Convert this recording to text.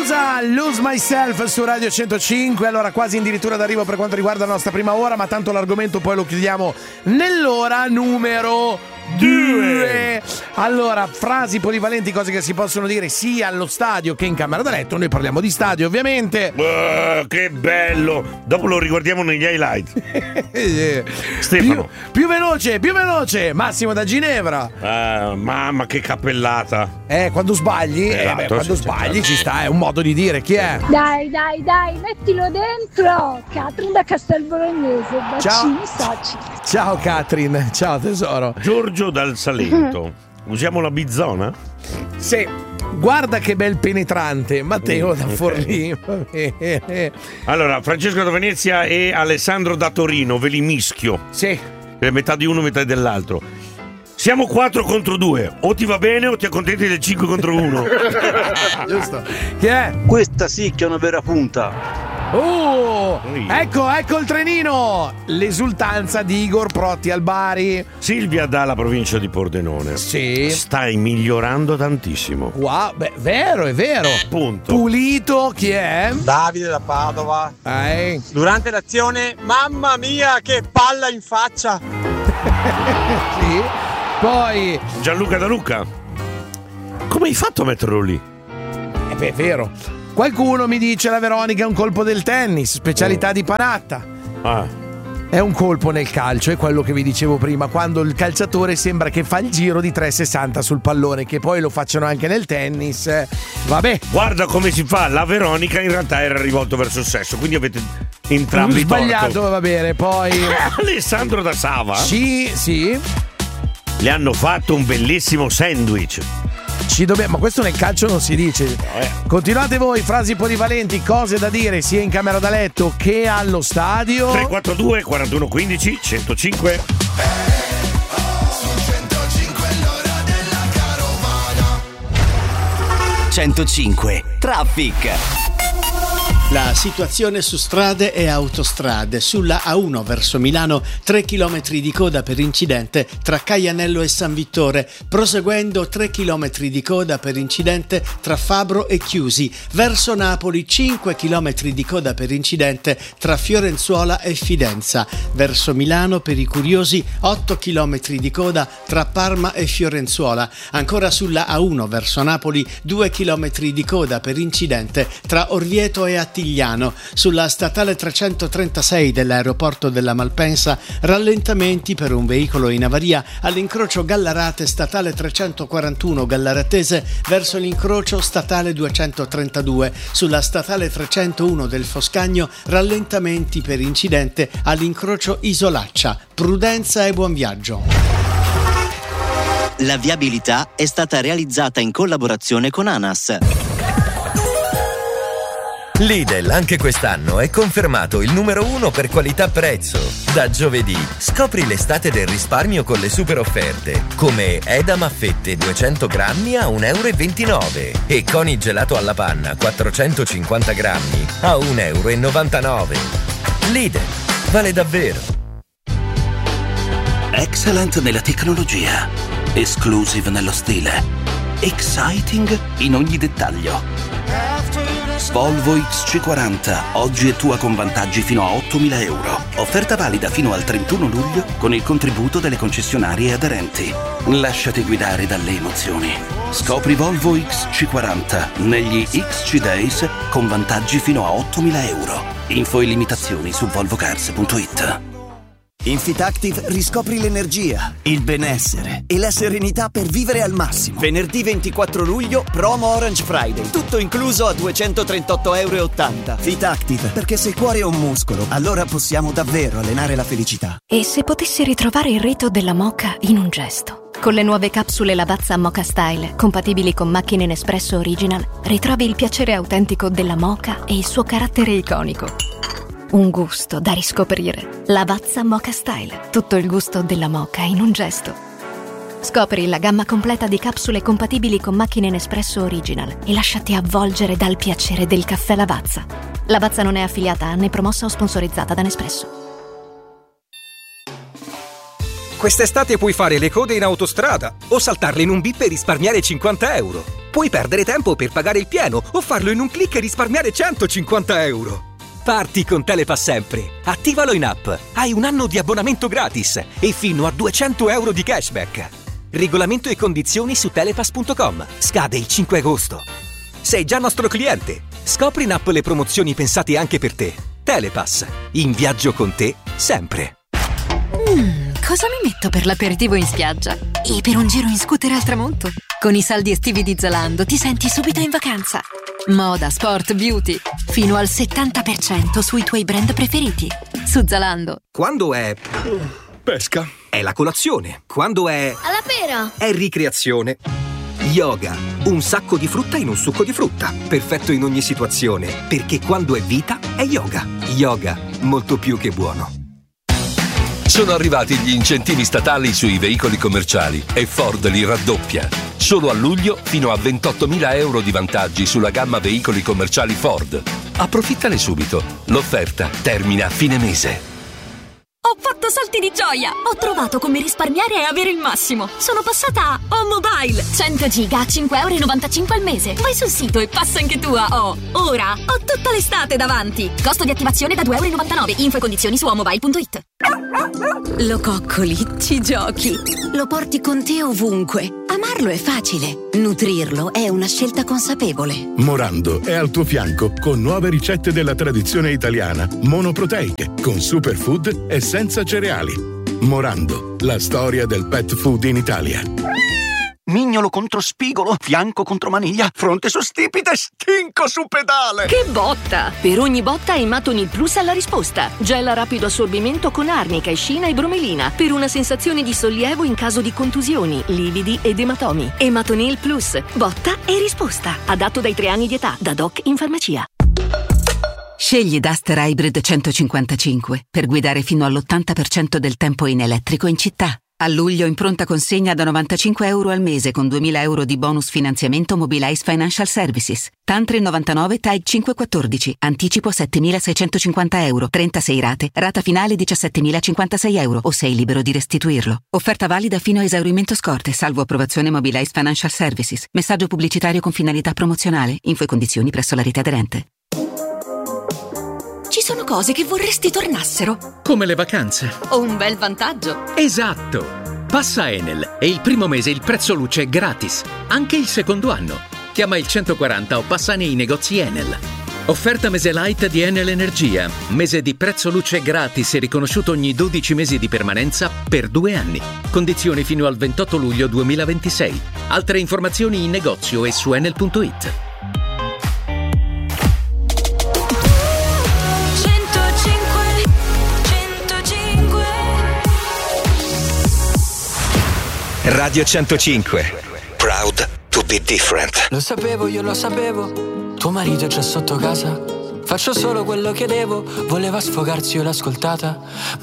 Medusa, Lose Myself su Radio 105. Allora, quasi addirittura d'arrivo per quanto riguarda la nostra prima ora, ma tanto l'argomento poi lo chiudiamo nell'ora numero 2. Allora, frasi polivalenti, cose che si possono dire sia allo stadio che in camera da letto. Noi parliamo di stadio, ovviamente. Che bello! Dopo lo riguardiamo negli highlight. Stefano. Più veloce, Massimo da Ginevra. Mamma, che cappellata. Quando sbagli, quando sbagli ci sta, è un modo di dire. Chi è? Dai, mettilo dentro. Catrin da Castel Bolognese. Bacini, saci. Ciao Catrin, ciao tesoro. Giorgio dal Salento. Usiamo la bizzona? Sì. Guarda che bel penetrante. Matteo da Forlì. Allora, Francesco da Venezia e Alessandro da Torino. Ve li mischio. Sì. Metà di uno, metà dell'altro. Siamo 4 contro 2. O ti va bene o ti accontenti del 5 contro 1. Giusto. Chi è? Questa sì che è una vera punta. Ecco il trenino. L'esultanza di Igor Protti al Bari. Silvia dalla provincia di Pordenone. Sì. Stai migliorando tantissimo. Wow, è vero. Punto. Pulito, chi è? Davide da Padova. Durante l'azione, mamma mia, che palla in faccia. Sì. Poi Gianluca da Lucca. Come hai fatto a metterlo lì? È vero. Qualcuno mi dice la Veronica è un colpo del tennis, specialità di Panatta. È un colpo nel calcio, è quello che vi dicevo prima, quando il calciatore sembra che fa il giro di 360 sul pallone, che poi lo facciano anche nel tennis. Vabbè. Guarda come si fa, la Veronica in realtà era rivolto verso il sesso, quindi avete entrambi sbagliato, torto. va bene, poi Alessandro da Sava. Sì. Le hanno fatto un bellissimo sandwich. Ma questo nel calcio non si dice. Continuate voi, frasi polivalenti, cose da dire sia in camera da letto che allo stadio. 342 41 15 105. 105 Traffic. La situazione su strade e autostrade. Sulla A1 verso Milano 3 km di coda per incidente tra Caianello e San Vittore, proseguendo 3 km di coda per incidente tra Fabro e Chiusi. Verso Napoli 5 km di coda per incidente tra Fiorenzuola e Fidenza. Verso Milano per i curiosi 8 km di coda tra Parma e Fiorenzuola. Ancora sulla A1 verso Napoli 2 km di coda per incidente tra Orvieto e Attigliano. Sulla statale 336 dell'aeroporto della Malpensa rallentamenti per un veicolo in avaria all'incrocio Gallarate statale 341 Gallaratese verso l'incrocio statale 232. Sulla statale 301 del Foscagno rallentamenti per incidente all'incrocio Isolaccia. Prudenza e buon viaggio. La viabilità è stata realizzata in collaborazione con ANAS. Lidl anche quest'anno è confermato il numero 1 per qualità-prezzo. Da giovedì scopri l'estate del risparmio con le super offerte, come Edam a fette 200 grammi a 1,29 euro e Coni gelato alla panna 450 grammi a 1,99 euro. Lidl, vale davvero. Excellent nella tecnologia, exclusive nello stile, exciting in ogni dettaglio. Volvo XC40, oggi è tua con vantaggi fino a 8.000 euro. Offerta valida fino al 31 luglio con il contributo delle concessionarie aderenti. Lasciati guidare dalle emozioni. Scopri Volvo XC40 negli XC Days con vantaggi fino a 8.000 euro. Info e limitazioni su volvocars.it. In Fitactive riscopri l'energia, il benessere e la serenità per vivere al massimo. Venerdì 24 luglio, promo Orange Friday. Tutto incluso a 238,80 euro. Fitactive, perché se il cuore è un muscolo, allora possiamo davvero allenare la felicità. E se potessi ritrovare il rito della moka in un gesto? Con le nuove capsule Lavazza Moka Style, compatibili con macchine Nespresso Original, ritrovi il piacere autentico della moka e il suo carattere iconico. Un gusto da riscoprire. Lavazza Moka Style. Tutto il gusto della moka in un gesto. Scopri la gamma completa di capsule compatibili con macchine Nespresso Original e lasciati avvolgere dal piacere del caffè Lavazza. Lavazza non è affiliata né promossa o sponsorizzata da Nespresso. Quest'estate puoi fare le code in autostrada o saltarle in un bip e risparmiare 50 euro. Puoi perdere tempo per pagare il pieno o farlo in un click e risparmiare 150 euro. Parti con Telepass sempre. Attivalo in app. Hai un anno di abbonamento gratis e fino a 200 euro di cashback. Regolamento e condizioni su telepass.com. Scade il 5 agosto. Sei già nostro cliente. Scopri in app le promozioni pensate anche per te. Telepass. In viaggio con te sempre. Cosa mi metto per l'aperitivo in spiaggia? E per un giro in scooter al tramonto? Con i saldi estivi di Zalando ti senti subito in vacanza. Moda, sport, beauty. Fino al 70% sui tuoi brand preferiti. Su Zalando. Quando è pesca, è la colazione. Quando è alla pera, è ricreazione. Yoga, un sacco di frutta in un succo di frutta. Perfetto in ogni situazione, perché quando è vita è yoga. Yoga, molto più che buono. Sono arrivati gli incentivi statali sui veicoli commerciali e Ford li raddoppia. Solo a luglio fino a 28.000 euro di vantaggi sulla gamma veicoli commerciali Ford. Approfittane subito. L'offerta termina a fine mese. Ho fatto salti di gioia! Ho trovato come risparmiare e avere il massimo. Sono passata a O-Mobile. 100 giga a 5,95 euro al mese. Vai sul sito e passa anche tu a O. Ora ho tutta l'estate davanti. Costo di attivazione da 2,99 euro. Info e condizioni su omobile.it. Lo coccoli, ci giochi, lo porti con te ovunque. Amarlo è facile, nutrirlo è una scelta consapevole. Morando è al tuo fianco con nuove ricette della tradizione italiana, monoproteiche, con superfood e senza cereali. Morando, la storia del pet food in Italia. Mignolo contro spigolo, fianco contro maniglia, fronte su stipite, stinco su pedale. Che botta! Per ogni botta Ematonil Plus ha la risposta. Gel a rapido assorbimento con arnica, escina e bromelina per una sensazione di sollievo in caso di contusioni, lividi ed ematomi. Ematonil Plus, botta e risposta. Adatto dai 3 anni di età, da doc in farmacia. Scegli Duster Hybrid 155 per guidare fino all'80% del tempo in elettrico in città. A luglio in pronta consegna da 95 euro al mese con 2.000 euro di bonus finanziamento Mobilize Financial Services. Tantri 99 TAG 514. Anticipo 7.650 euro. 36 rate. Rata finale 17.056 euro o sei libero di restituirlo. Offerta valida fino a esaurimento scorte, salvo approvazione Mobilize Financial Services. Messaggio pubblicitario con finalità promozionale. Info e condizioni presso la rete aderente. Ci sono cose che vorresti tornassero. Come le vacanze. O un bel vantaggio. Esatto! Passa Enel e il primo mese il prezzo luce è gratis. Anche il secondo anno. Chiama il 140 o passa nei negozi Enel. Offerta mese light di Enel Energia. Mese di prezzo luce gratis e riconosciuto ogni 12 mesi di permanenza per 2 anni. Condizioni fino al 28 luglio 2026. Altre informazioni in negozio e su enel.it. Radio 105. Proud to be different. Lo sapevo, io lo sapevo. Tuo marito c'è sotto casa. Faccio solo quello che devo. Voleva sfogarsi, io l'ho ascoltata.